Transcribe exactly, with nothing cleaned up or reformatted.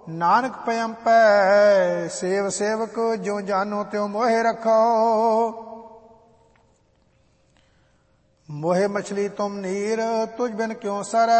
Nanak ਭਇੰਪੈ save ਸੇਵਕ ਜਿਉ ਜਾਨੋ ਤਿਉ ਮੋਹਿ ਰਖੋ। ਮੋਹਿ ਮਛਲੀ ਤੁਮ ਨੀਰ ਤੁਝ ਬਿਨ ਕਿਉ ਸਰੈ